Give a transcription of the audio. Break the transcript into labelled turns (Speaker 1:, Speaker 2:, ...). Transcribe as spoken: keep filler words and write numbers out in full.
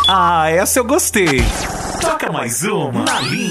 Speaker 1: Ah, essa eu gostei. Toca mais uma na linha.